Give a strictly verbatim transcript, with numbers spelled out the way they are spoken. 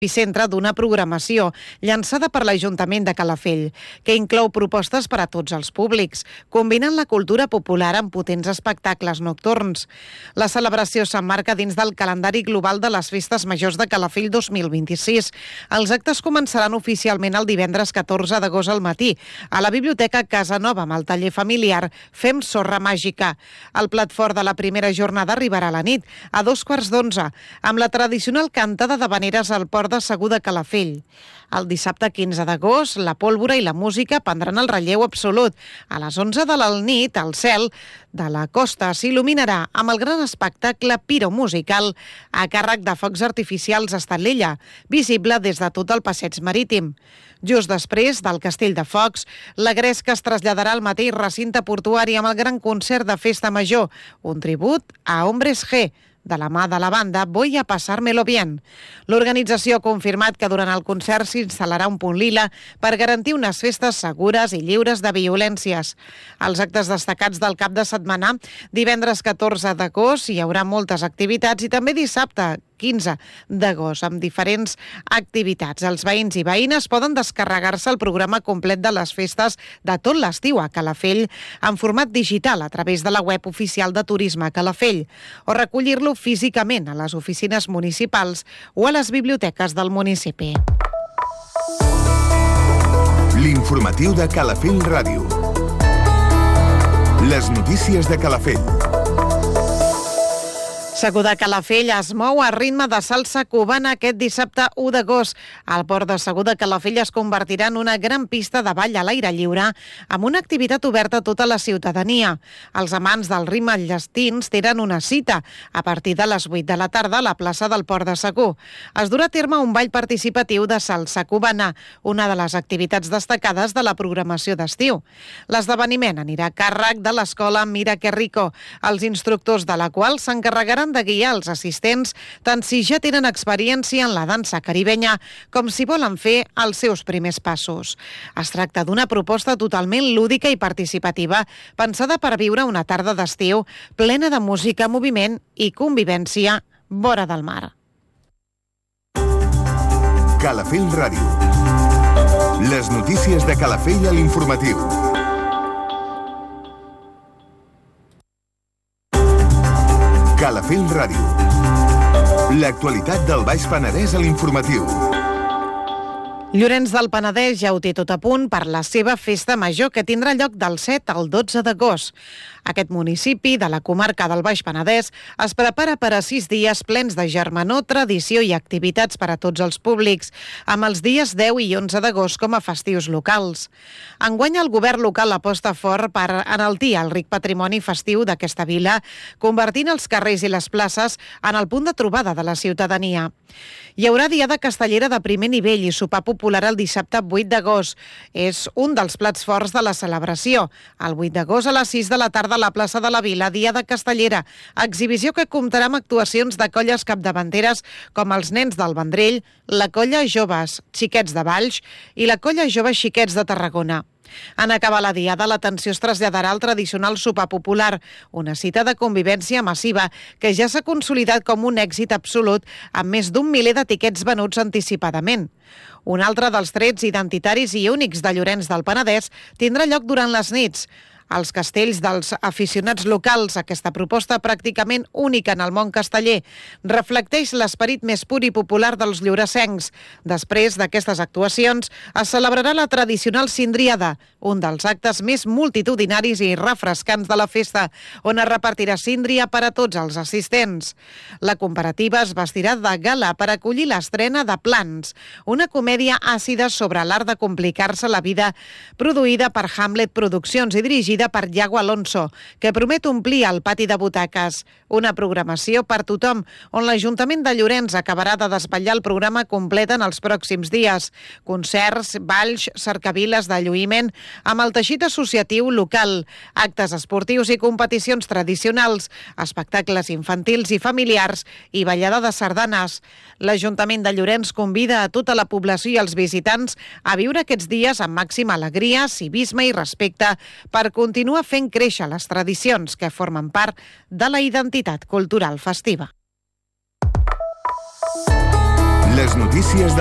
centre d'una programació llançada per l'Ajuntament de Calafell, que inclou propostes per a tots els públics, combinant la cultura popular amb potents espectacles nocturns. La celebració s'emmarca dins del calendari global de les Festes Majors de Calafell dos mil vint-i-sis. Els actes començaran oficialment el divendres catorze d'agost al matí, a la Biblioteca Casa Nova, amb el taller familiar Fem Sorra Màgica. El plat fort de la primera jornada arribarà a la nit, a dos quarts d'onze, amb la tradicional cantada d'havaneres al port de Segur de Calafell. El dissabte quinze d'agost, la pólvora i la música prendran el relleu absolut. A les onze de la nit, el cel de la costa s'il·luminarà amb el gran espectacle piromusical a càrrec de focs artificials a Estalella, visible des de tot el passeig marítim. Just després del Castell de Focs, la gresca es traslladarà al mateix recinte portuari amb el gran concert de Festa Major, un tribut a Hombres G, de la mà de la banda Voy a pasármelo bien. L'organització ha confirmat que durant el concert s'instal·larà un punt lila per garantir unes festes segures i lliures de violències. Als actes destacats del cap de setmana, divendres catorze d'agost hi haurà moltes activitats i també dissabte quinze d'agost, amb diferents activitats. Els veïns i veïnes poden descarregar-se el programa complet de les festes de tot l'estiu a Calafell en format digital a través de la web oficial de Turisme Calafell o recollir-lo físicament a les oficines municipals o a les biblioteques del municipi. L'informatiu de Calafell Ràdio. Les notícies de Calafell. Segur de Calafell es mou a ritme de salsa cubana aquest dissabte u d'agost. El port de Segur de Calafell es convertirà en una gran pista de ball a l'aire lliure amb una activitat oberta a tota la ciutadania. Els amants del ritme llestins tenen una cita a partir de les vuit de la tarda a la plaça del Port de Segur. Es durà a terme un ball participatiu de salsa cubana, una de les activitats destacades de la programació d'estiu. L'esdeveniment anirà a càrrec de l'escola Mira que Rico, els instructors de la qual s'encarregaran de guiar els assistents tant si ja tenen experiència en la dansa caribenya com si volen fer els seus primers passos. Es tracta d'una proposta totalment lúdica i participativa pensada per viure una tarda d'estiu plena de música, moviment i convivència vora del mar. Calafell Ràdio. Les notícies de Calafell a l'informatiu. Calafell Ràdio. L'actualitat del Baix Penedès a l'informatiu. Llorenç del Penedès ja ho té tot a punt per la seva festa major, que tindrà lloc del set al dotze d'agost. Aquest municipi de la comarca del Baix Penedès es prepara per a sis dies plens de germanor, tradició i activitats per a tots els públics, amb els dies deu i onze d'agost com a festius locals. Enguany el govern local aposta fort per enaltir el ric patrimoni festiu d'aquesta vila, convertint els carrers i les places en el punt de trobada de la ciutadania. Hi haurà diada castellera de primer nivell i sopar popular el dissabte vuit d'agost. És un dels plats forts de la celebració. El vuit d'agost a les sis de la tarda a la plaça de la Vila, diada castellera, exhibició que comptarà amb actuacions de colles capdavanteres com els Nens del Vendrell, la colla Joves Xiquets de Valls i la colla Joves Xiquets de Tarragona. En acabar la diada, l'atenció es traslladarà al tradicional sopar popular, una cita de convivència massiva que ja s'ha consolidat com un èxit absolut amb més d'un miler de tiquets venuts anticipadament. Un altre dels trets identitaris i únics de Llorenç del Penedès tindrà lloc durant les nits. als castells dels aficionats locals. Aquesta proposta, pràcticament única en el món casteller, reflecteix l'esperit més pur i popular dels lloressencs. Després d'aquestes actuacions es celebrarà la tradicional cindriada, un dels actes més multitudinaris i refrescants de la festa, on es repartirà síndria per a tots els assistents. La comparativa es vestirà de gala per acollir l'estrena de Plans, una comèdia àcida sobre l'art de complicar-se la vida, produïda per Hamlet Produccions i dirigida per Iago Alonso, que promet omplir el pati de butaques. Una programació per tothom, on l'Ajuntament de Llorenç acabarà de desvetllar el programa complet en els pròxims dies. Concerts, balls, cercaviles de lluïment amb el teixit associatiu local, actes esportius i competicions tradicionals, espectacles infantils i familiars i ballada de sardanes. L'Ajuntament de Llorenç convida a tota la població i els visitants a viure aquests dies amb màxima alegria, civisme i respecte per continuar fent créixer les tradicions que formen part de la identitat cultural festiva. Les notícies de